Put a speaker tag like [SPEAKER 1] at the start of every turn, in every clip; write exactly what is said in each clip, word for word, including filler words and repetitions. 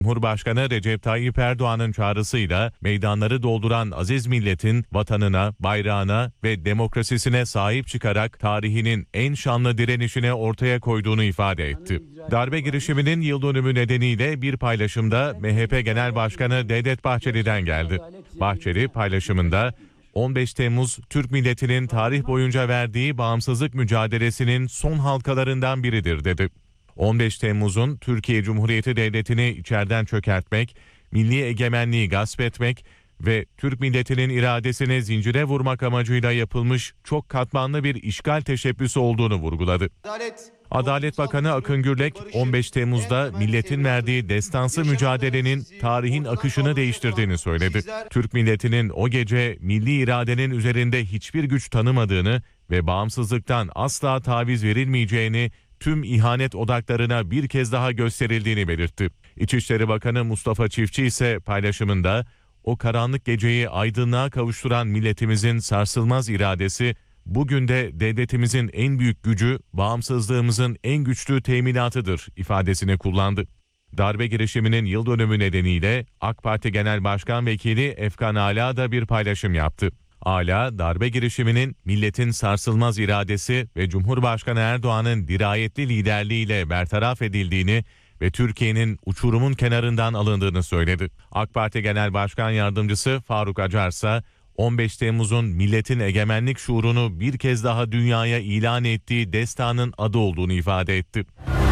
[SPEAKER 1] Cumhurbaşkanı Recep Tayyip Erdoğan'ın çağrısıyla meydanları dolduran aziz milletin vatanına, bayrağına ve demokrasisine sahip çıkarak tarihinin en şanlı direnişini ortaya koyduğunu ifade etti. Darbe girişiminin yıl dönümü nedeniyle bir paylaşımda M H P Genel Başkanı Devlet Bahçeli'den geldi. Bahçeli paylaşımında on beş Temmuz Türk milletinin tarih boyunca verdiği bağımsızlık mücadelesinin son halkalarından biridir dedi. on beş Temmuz'un Türkiye Cumhuriyeti Devleti'ni içeriden çökertmek, milli egemenliği gasp etmek ve Türk milletinin iradesini zincire vurmak amacıyla yapılmış çok katmanlı bir işgal teşebbüsü olduğunu vurguladı. Adalet, Adalet Bakanı Akın Gürlek, on beş Temmuz'da milletin verdiği destansı mücadelenin tarihin akışını değiştirdiğini söyledi. Türk milletinin o gece milli iradenin üzerinde hiçbir güç tanımadığını ve bağımsızlıktan asla taviz verilmeyeceğini, tüm ihanet odaklarına bir kez daha gösterildiğini belirtti. İçişleri Bakanı Mustafa Çiftçi ise paylaşımında, o karanlık geceyi aydınlığa kavuşturan milletimizin sarsılmaz iradesi, bugün de devletimizin en büyük gücü, bağımsızlığımızın en güçlü teminatıdır ifadesini kullandı. Darbe girişiminin yıl dönümü nedeniyle AK Parti Genel Başkan Vekili Efkan Ala da bir paylaşım yaptı. Ala, darbe girişiminin milletin sarsılmaz iradesi ve Cumhurbaşkanı Erdoğan'ın dirayetli liderliğiyle bertaraf edildiğini ve Türkiye'nin uçurumun kenarından alındığını söyledi. AK Parti Genel Başkan Yardımcısı Faruk Acar ise on beş Temmuz'un milletin egemenlik şuurunu bir kez daha dünyaya ilan ettiği destanın adı olduğunu ifade etti.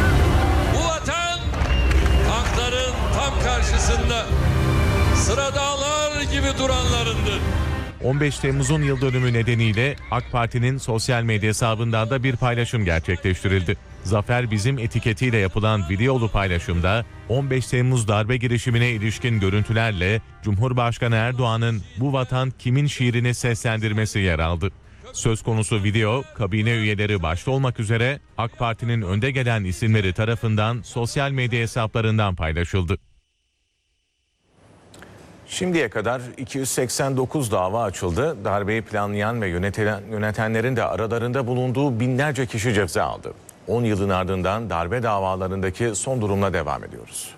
[SPEAKER 2] Bu vatan tankların tam karşısında sıra dağlar gibi duranlarındır.
[SPEAKER 1] on beş Temmuz'un yıl dönümü nedeniyle AK Parti'nin sosyal medya hesabından da bir paylaşım gerçekleştirildi. Zafer Bizim etiketiyle yapılan videolu paylaşımda on beş Temmuz darbe girişimine ilişkin görüntülerle Cumhurbaşkanı Erdoğan'ın "Bu vatan kimin" şiirini seslendirmesi yer aldı. Söz konusu video, kabine üyeleri başta olmak üzere AK Parti'nin önde gelen isimleri tarafından sosyal medya hesaplarından paylaşıldı. Şimdiye kadar iki yüz seksen dokuz dava açıldı. Darbeyi planlayan ve yönetilen, yönetenlerin de aralarında bulunduğu binlerce kişi ceza aldı. on yılın ardından darbe davalarındaki son durumla devam ediyoruz.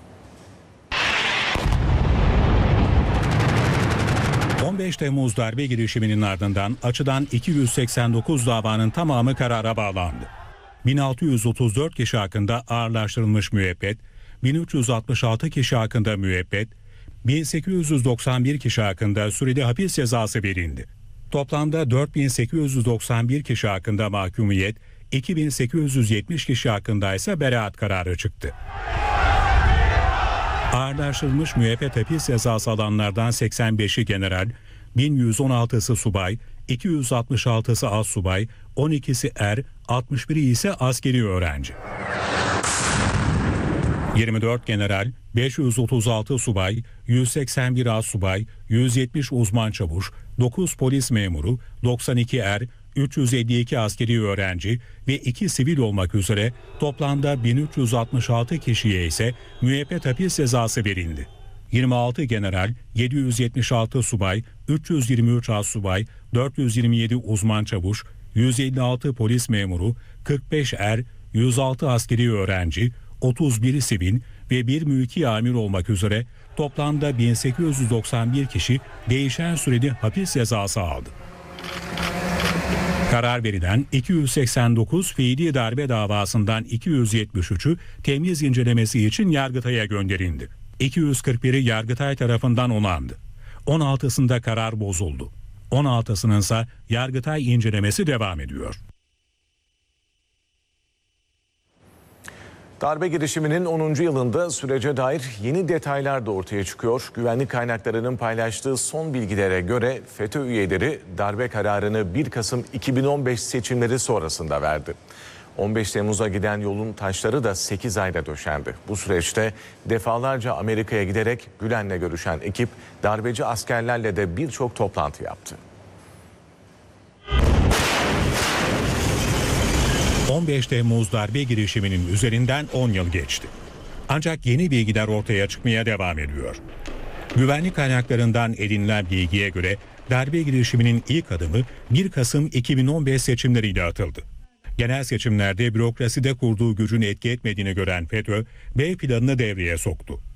[SPEAKER 3] on beş Temmuz darbe girişiminin ardından açılan iki yüz seksen dokuz davanın tamamı karara bağlandı. bin altı yüz otuz dört kişi hakkında ağırlaştırılmış müebbet, bin üç yüz altmış altı kişi hakkında müebbet, bin sekiz yüz doksan bir kişi hakkında süreli hapis cezası verildi. Toplamda dört bin sekiz yüz doksan bir kişi hakkında mahkumiyet, iki bin sekiz yüz yetmiş kişi hakkında ise beraat kararı çıktı. Ağırlaştırılmış müebbet hapis cezası alanlardan seksen beşi general, bin yüz on altısı subay, iki yüz altmış altısı astsubay, on ikisi er, altmış biri ise askeri öğrenci. yirmi dört general, beş yüz otuz altı subay, yüz seksen bir astsubay, yüz yetmiş uzman çavuş, dokuz polis memuru, doksan iki er, üç yüz elli iki askeri öğrenci ve iki sivil olmak üzere toplamda bin üç yüz altmış altı kişiye ise müebbet hapis cezası verildi. yirmi altı general, yedi yüz yetmiş altı subay, üç yüz yirmi üç astsubay, dört yüz yirmi yedi uzman çavuş, yüz elli altı polis memuru, kırk beş er, yüz altı askeri öğrenci, otuz bir sivil ve bir mülki amir olmak üzere toplamda bin sekiz yüz doksan bir kişi değişen süreli hapis cezası aldı. Karar verilen iki yüz seksen dokuz fiili darbe davasından iki yüz yetmiş üçü temyiz incelemesi için Yargıtay'a gönderildi. iki yüz kırk biri Yargıtay tarafından onandı. on altısında karar bozuldu. on altısının ise Yargıtay incelemesi devam ediyor.
[SPEAKER 1] Darbe girişiminin onuncu yılında sürece dair yeni detaylar da ortaya çıkıyor. Güvenlik kaynaklarının paylaştığı son bilgilere göre FETÖ üyeleri darbe kararını bir Kasım iki bin on beş seçimleri sonrasında verdi. on beş Temmuz'a giden yolun taşları da sekiz ayda döşendi. Bu süreçte defalarca Amerika'ya giderek Gülen'le görüşen ekip darbeci askerlerle de birçok toplantı yaptı.
[SPEAKER 3] on beş Temmuz darbe girişiminin üzerinden on yıl geçti. Ancak yeni bilgiler ortaya çıkmaya devam ediyor. Güvenlik kaynaklarından edinilen bilgiye göre darbe girişiminin ilk adımı bir Kasım iki bin on beş seçimleriyle atıldı. Genel seçimlerde bürokraside kurduğu gücün etki etmediğini gören FETÖ, B planını devreye soktu.